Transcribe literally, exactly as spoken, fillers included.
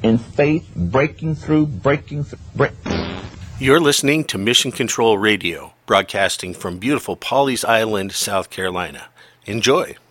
in faith, breaking through, breaking through. Break. You're listening to Mission Control Radio, broadcasting from beautiful Pawleys Island, South Carolina. Enjoy.